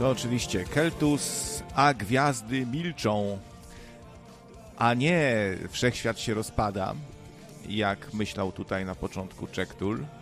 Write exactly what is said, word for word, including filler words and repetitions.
To oczywiście Keltus, a gwiazdy milczą, a nie wszechświat się rozpada, jak myślał tutaj na początku Czektul.